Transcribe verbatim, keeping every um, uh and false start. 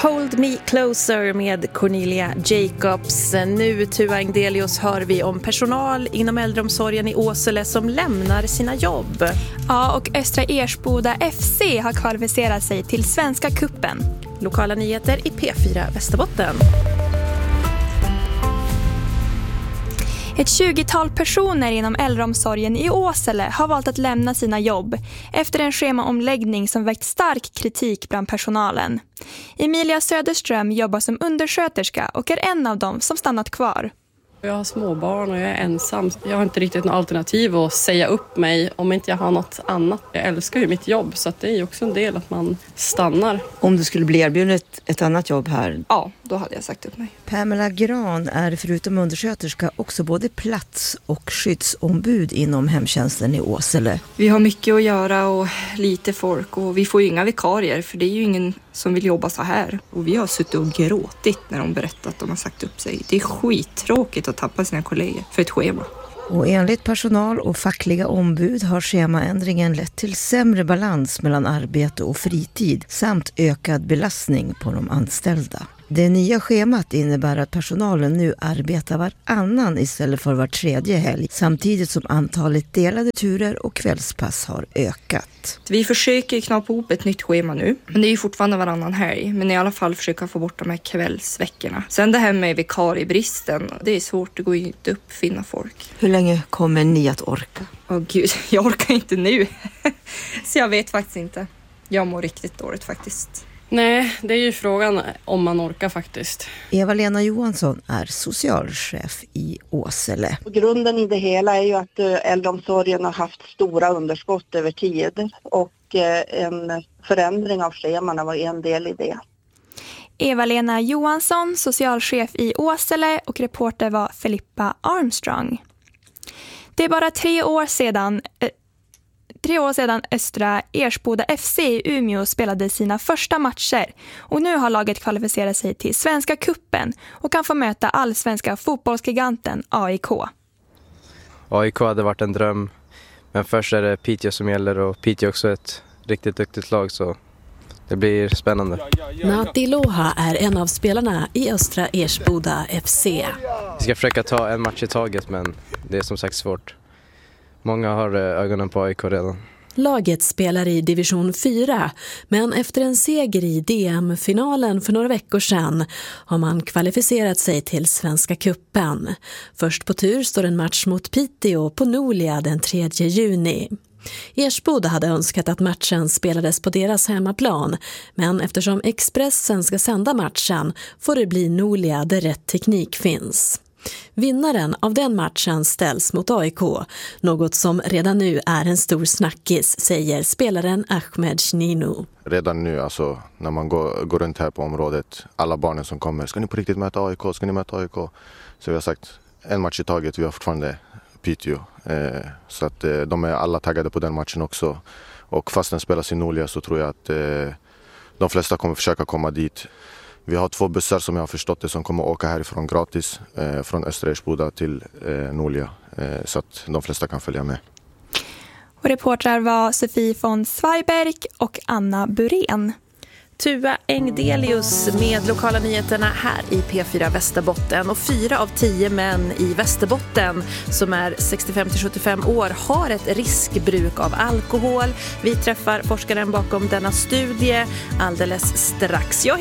Hold Me Closer med Cornelia Jacobs. Nu, Tua Engdelius, hör vi om personal inom äldreomsorgen i Åsele som lämnar sina jobb. Ja, och Östra Ersboda F C har kvalificerat sig till Svenska kuppen. Lokala nyheter i P fyra Västerbotten. Ett tjugotal personer inom äldreomsorgen i Åsele har valt att lämna sina jobb efter en schemaomläggning som väckt stark kritik bland personalen. Emilia Söderström jobbar som undersköterska och är en av dem som stannat kvar. Jag har småbarn och jag är ensam. Jag har inte riktigt något alternativ att säga upp mig om inte jag har något annat. Jag älskar ju mitt jobb, så att det är ju också en del att man stannar. Om du skulle bli erbjuden ett, ett annat jobb här? Ja, då hade jag sagt upp mig. Pamela Gran är förutom undersköterska också både plats- och skyddsombud inom hemtjänsten i Åsele. Vi har mycket att göra och lite folk och vi får ju inga vikarier för det är ju ingen som vill jobba så här. Och vi har suttit och gråtit när de berättat att de har sagt upp sig. Det är skittråkigt att tappa sina kollegor för ett schema. Och enligt personal och fackliga ombud har schemaändringen lett till sämre balans mellan arbete och fritid samt ökad belastning på de anställda. Det nya schemat innebär att personalen nu arbetar varannan istället för var tredje helg, samtidigt som antalet delade turer och kvällspass har ökat. Vi försöker knappa ihop ett nytt schema nu, men det är ju fortfarande varannan helg. Men i alla fall försöka få bort de här kvällsveckorna. Sen det här med vikariebristen, det är svårt, det går ju inte upp finna folk. Hur länge kommer ni att orka? Åh gud, jag orkar inte nu. Så jag vet faktiskt inte. Jag mår riktigt dåligt faktiskt. Nej, det är ju frågan om man orkar faktiskt. Eva-Lena Johansson är socialchef i Åsele. Grunden i det hela är ju att äldreomsorgen har haft stora underskott över tid och en förändring av scheman var en del i det. Eva-Lena Johansson, socialchef i Åsele, och reporter var Filippa Armstrong. Det är bara tre år sedan... Eh, Tre år sedan Östra Ersboda F C i Umeå spelade sina första matcher och nu har laget kvalificerat sig till Svenska kuppen och kan få möta allsvenska fotbollsgiganten A I K. A I K hade varit en dröm, men först är det Piteå som gäller och Piteå är också ett riktigt duktigt lag, så det blir spännande. Nati Loha är en av spelarna i Östra Ersboda F C. Vi ska försöka ta en match i taget, men det är som sagt svårt. Många har ögonen på A I K redan. Laget spelar i division fyra, men efter en seger i D M-finalen för några veckor sedan har man kvalificerat sig till Svenska kuppen. Först på tur står en match mot Piteå på Nolia den tredje juni. Ersboda hade önskat att matchen spelades på deras hemmaplan, men eftersom Expressen ska sända matchen får det bli Nolia där rätt teknik finns. Vinnaren av den matchen ställs mot A I K, något som redan nu är en stor snackis, säger spelaren Ahmed Ninu. Redan nu, alltså, när man går, går runt här på området, alla barnen som kommer, ska ni på riktigt möta A I K, ska ni möta A I K? Så vi har sagt, en match i taget, vi har fortfarande Piteå. Eh, så att eh, de är alla taggade på den matchen också. Och fast den spelas i Nolia så tror jag att eh, de flesta kommer försöka komma dit. Vi har två bussar som jag har förstått det som kommer åka härifrån gratis eh, från Östra Ersboda till eh, Nolia eh, så att de flesta kan följa med. Och reportrar var Sofie von Zweiberg och Anna Burén. Tua Engdelius med lokala nyheterna här i P fyra Västerbotten. Och fyra av tio män i Västerbotten som är sextiofem till sjuttiofem år har ett riskbruk av alkohol. Vi träffar forskaren bakom denna studie alldeles strax. Jag